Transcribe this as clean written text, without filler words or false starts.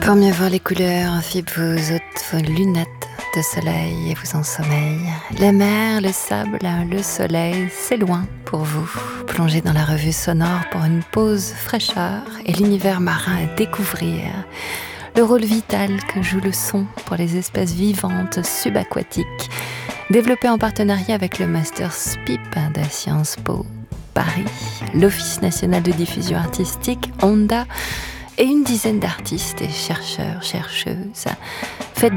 Pour mieux voir les couleurs, faites-vous vos lunettes de soleil et vous ensommeillez. La mer, le sable, le soleil, c'est loin pour vous. Plongez dans la revue sonore pour une pause fraîcheur et l'univers marin à découvrir. Le rôle vital que joue le son pour les espèces vivantes subaquatiques, développé en partenariat avec le Master SPIP de Sciences Po Paris, l'Office national de diffusion artistique, ONDA, et une dizaine d'artistes et chercheurs, chercheuses. Faites